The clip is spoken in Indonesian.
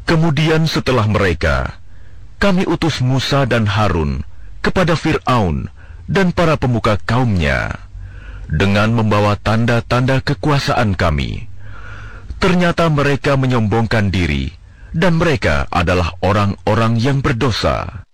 Kemudian setelah mereka, kami utus Musa dan Harun kepada Fir'aun dan para pemuka kaumnya dengan membawa tanda-tanda kekuasaan kami. Ternyata mereka menyombongkan diri, dan mereka adalah orang-orang yang berdosa.